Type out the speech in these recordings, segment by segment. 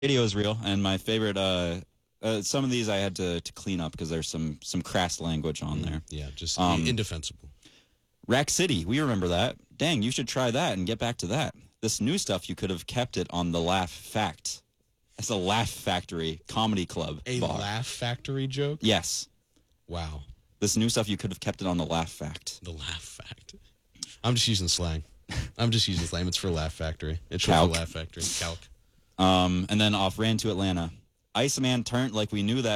Radio is real, and my favorite. Some of these I had to clean up because there's some crass language on there. Yeah, just Um, indefensible. Rack City, we remember that. Dang, you should try that and get back to that. This new stuff, you could have kept it on the Laugh Fact. It's a Laugh Factory comedy club A bar. Laugh Factory joke? Yes. Wow. This new stuff, you could have kept it on the Laugh Fact. The Laugh Fact. I'm just using slang. It's for Laugh Factory. It's short Calc. for Laugh Factory. Calc. And then off Ran to Atlanta. Iceman turned like we knew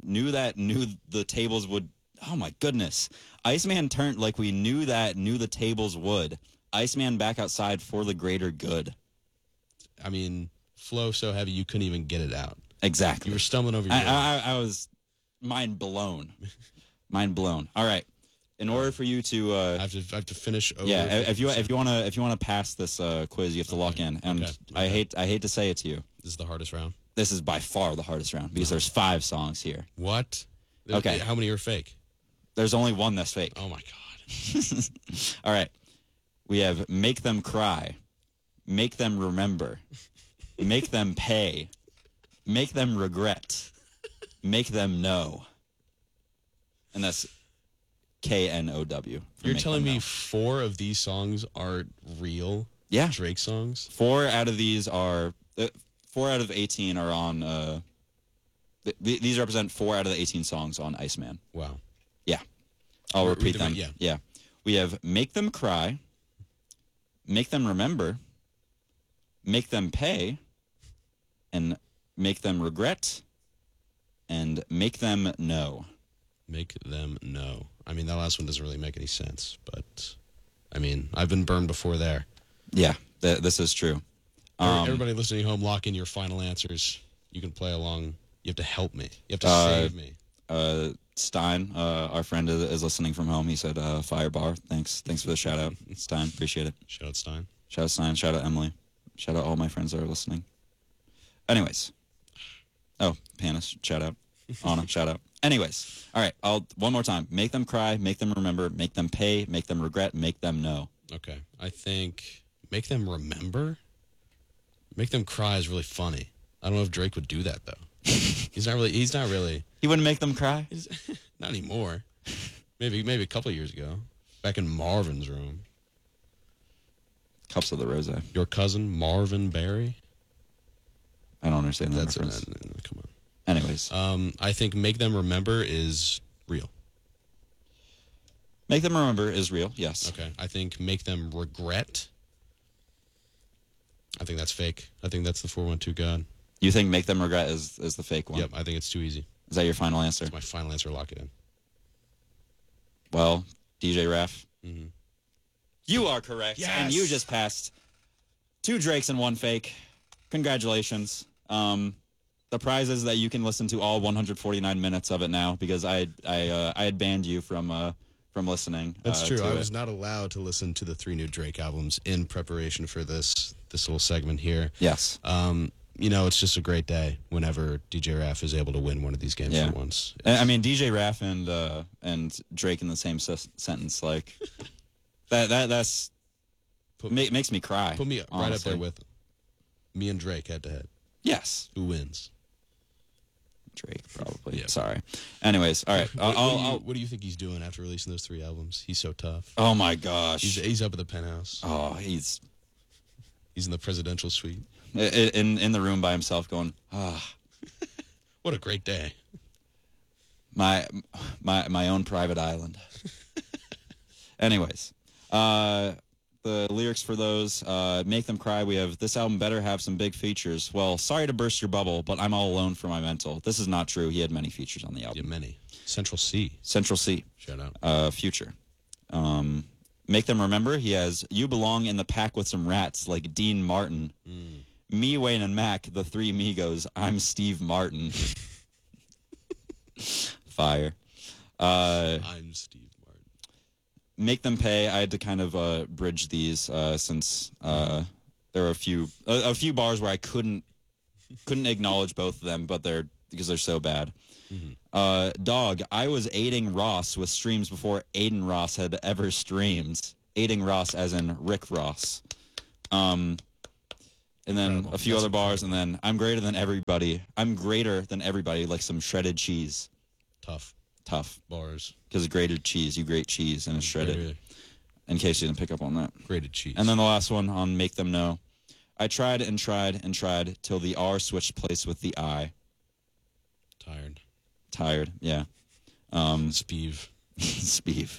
the tables would. Oh my goodness. Iceman turned like we knew the tables would. Iceman back outside for the greater good. I mean, flow so heavy you couldn't even get it out. Exactly. You were stumbling over your words. I was mind blown. Mind blown. All right. In order for you to I have to finish over. yeah, if you want to pass this quiz, you have to lock in. And Okay. I hate to say it to you. This is the hardest round. This is by far the hardest round because there's 5 songs here. What? Okay. How many are fake? There's only one that's fake. Oh my god. All right. We have Make Them Cry, Make Them Remember, Make Them Pay, Make Them Regret, Make Them Know. And that's KNOW. You're telling me 4 of these songs are real Yeah. Drake songs? 4 out of these are 4 out of 18 are on these represent 4 out of the 18 songs on Iceman. Wow. Yeah. I'll Read repeat them them. out, Yeah. We have Make Them Cry, Make Them Remember, Make Them Pay, and Make Them Regret, and Make Them Know. Make them know. I mean, that last one doesn't really make any sense, but I mean, I've been burned before there. Yeah, this is true. Everybody listening home, lock in your final answers. You can play along. You have to help me. You have to save me. Stein, our friend is listening from home. He said, Firebar. Thanks for the shout out. Stein, appreciate it. Shout out Stein. Shout out Stein, shout out Emily. Shout out all my friends that are listening. Anyways. Oh, Panis, shout out. Anna, shout out. Anyways. All right, one more time. Make them cry, make them remember, make them pay, make them regret, make them know. Okay. I think make them remember. Make them cry is really funny. I don't know if Drake would do that though. He's not really. He wouldn't make them cry? Not anymore. Maybe a couple of years ago. Back in Marvin's room. Cups of the Rose. Your cousin Marvin Berry? I don't understand that That's reference. Come on. Anyways. I think Make Them Remember is real. Make them remember is real, yes. Okay. I think Make Them Regret. I think that's fake. I think that's the 412 God. You think Make Them Regret is the fake one? Yep, I think it's too easy. Is that your final answer? That's my final answer. Lock it in. Well, DJ Raff, Mm-hmm. you are correct. Yes! And you just passed 2 Drakes and 1 fake. Congratulations. The prize is that you can listen to all 149 minutes of it now because I had banned you from listening. That's true. to I it. was not allowed to listen to the 3 new Drake albums in preparation for this little segment here. Yes. It's just a great day whenever DJ Raff is able to win one of these games Yeah. for once. I mean, DJ Raff and Drake in the same sentence, like that's makes me cry. Put me right up honestly. there with me and Drake head to head. Yes. Who wins? Drake, probably. Yeah. Sorry. Anyways, all right. What do you think he's doing after releasing those 3 albums? He's so tough. Oh my gosh. He's up at the penthouse. Oh, he's He's in the presidential suite. in the room by himself, going, What a great day. my own private island. Anyways, the lyrics for those, Make Them Cry, we have, this album better have some big features. Well, sorry to burst your bubble, but I'm all alone for my mental. This is not true. He had many features on the Yeah, album. many. Central C. Central C. Shout out. Future. Make Them Remember, he has, you belong in the pack with some rats like Dean Martin. Me, Wayne, and Mac, the 3 Migos. I'm Steve Martin. Fire. I'm Steve Martin. Make Them Pay, I had to kind of bridge these since there were a few bars where I couldn't acknowledge both of them, but because they're so bad. Dog, I was aiding Ross with streams before Aiden Ross had ever streamed. Aiding Ross as in Rick Ross. and then Incredible. a few That's other bars, and then I'm greater than everybody. I'm greater than everybody, like some shredded cheese. Tough Tough, bars. because grated cheese, you grate cheese and it's shredded. Grated, In case you didn't pick up on that. grated cheese. And then the last one on Make Them Know. I tried and tried and tried till the R switched place with the I. Tired. Tired, yeah. Speeve. Speeve.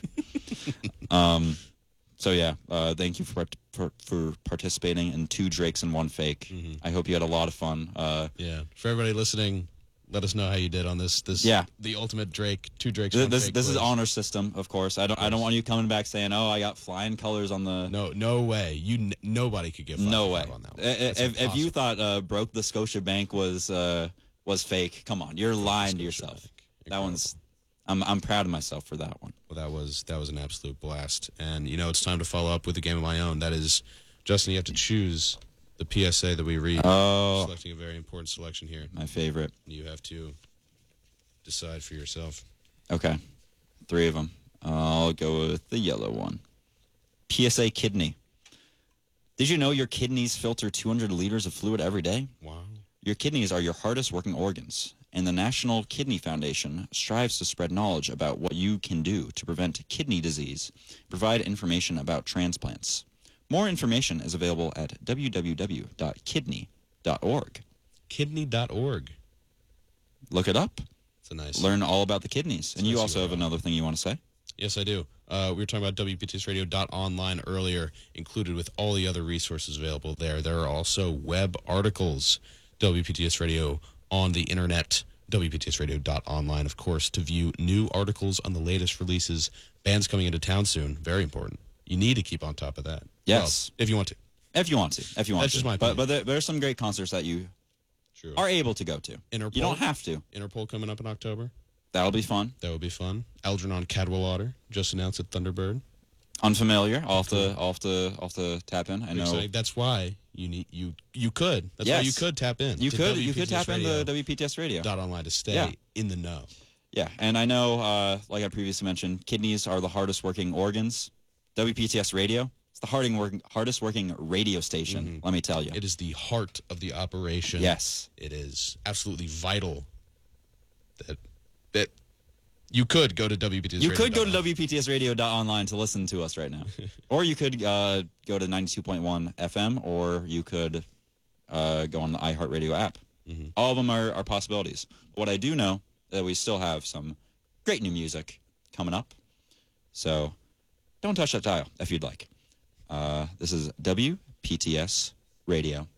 So yeah, thank you for participating in 2 Drakes and 1 Fake. I hope you had a lot of fun. Yeah. For everybody listening, let us know how you did on this. Yeah. The ultimate Drake, 2 Drakes. 1 This Fake is quiz. honor system, of course. I don't want you coming back saying, "Oh, I got flying colors on the." No way. Nobody could get 5 No way. on that one. That's If you impossible. thought Broke the Scotia Bank was fake, come on, you're lying to yourself. Scotiabank. That one's. I'm proud of myself for that one. Well, that was an absolute blast. And it's time to follow up with a game of my own. That is, Justin, you have to choose the PSA that we read. Oh, Selecting a very important selection here. my favorite. You have to decide for yourself. Okay, 3 of them. I'll go with the yellow one. PSA kidney. Did you know your kidneys filter 200 liters of fluid every day? Wow. Your kidneys are your hardest working organs, and the National Kidney Foundation strives to spread knowledge about what you can do to prevent kidney disease, provide information about transplants. More information is available at www.kidney.org. Kidney.org. Look it up. It's a nice. Learn all about the kidneys. And you nice also have URL. another thing you want to say? Yes, I do. We were talking about WPTSradio.online earlier, included with all the other resources available there. There are also web articles, WPTS Radio on the internet, WPTSradio.online, of course, to view new articles on the latest releases. Bands coming into town soon. Very important. You need to keep on top of that. Yes. Well, if you want to. If you want to. If you want That's to. just my but opinion. there are some great concerts that you True. are able to go to. Interpol. You don't have to. Interpol coming up in October. That'll be fun. That would be fun. Algernon Cadwallader just announced at Thunderbird. Unfamiliar. I'll have to tap in. I know. Exciting. That's why you could. That's why Yes. you could tap in. You to could tap into WPTS Radio. .online to stay Yeah. in the know. Yeah, and I know, like I previously mentioned, kidneys are the hardest working organs. WPTS Radio, it's the hardest working radio station, let me tell you. It is the heart of the operation. Yes. It is absolutely vital that you could go to WPTS. You could go to WPTSradio.online to listen to us right now. Or you could go to 92.1 FM, or you could go on the iHeartRadio app. All of them are possibilities. What I do know that we still have some great new music coming up. So don't touch that dial if you'd like. This is WPTS Radio.